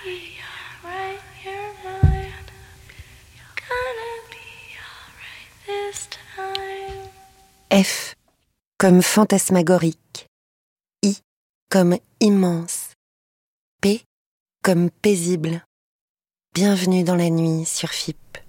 F comme fantasmagorique, I comme immense, P comme paisible. Bienvenue dans la nuit sur FIP.